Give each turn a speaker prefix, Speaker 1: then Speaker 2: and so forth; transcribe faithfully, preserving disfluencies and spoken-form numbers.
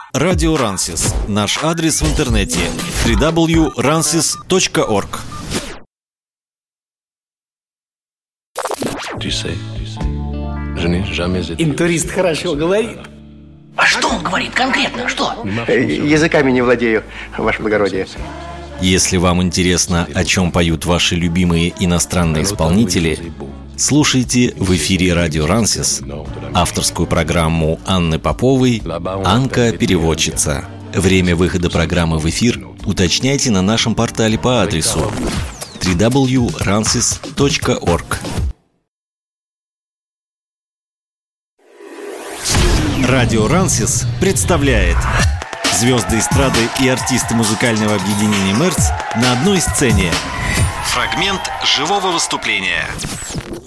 Speaker 1: Радио Рансис. Наш адрес в интернете дабл ю дабл ю дабл ю точка рансис точка орг.
Speaker 2: Интурист хорошо говорит.
Speaker 3: А что он говорит конкретно? Что?
Speaker 4: Языками не владею, ваше благородие.
Speaker 1: Если вам интересно, о чем поют ваши любимые иностранные исполнители, слушайте в эфире Радио Рансис авторскую программу Анны Поповой «Анка переводчица». Время выхода программы в эфир уточняйте на нашем портале по адресу дабл ю дабл ю дабл ю точка рансис точка орг. Радио Рансис представляет звезды эстрады и артисты музыкального объединения «Мерц» на одной сцене. Фрагмент живого выступления.